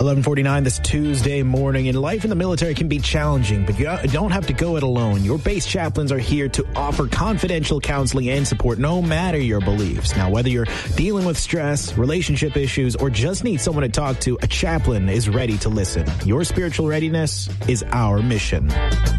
11:49 this Tuesday morning, and life in the military can be challenging, but you don't have to go it alone. Your base chaplains are here to offer confidential counseling and support no matter your beliefs. Now, whether you're dealing with stress, relationship issues, or just need someone to talk to, a chaplain is ready to listen. Your spiritual readiness is our mission.